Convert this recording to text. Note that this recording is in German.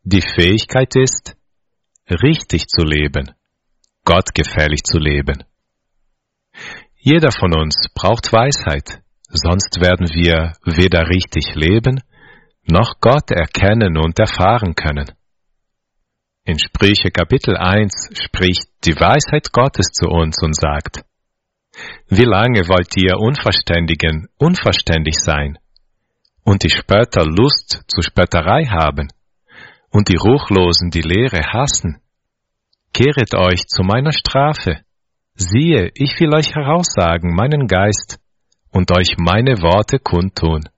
die Fähigkeit ist, richtig zu leben, gottgefällig zu leben. Jeder von uns braucht Weisheit, sonst werden wir weder richtig leben, noch Gott erkennen und erfahren können. In Sprüche Kapitel 1 spricht die Weisheit Gottes zu uns und sagt: Wie lange wollt ihr Unverständigen unverständig sein und die Spötter Lust zur Spötterei haben und die Ruchlosen die Lehre hassen? Kehret euch zu meiner Strafe. Siehe, ich will euch heraussagen meinen Geist und euch meine Worte kundtun.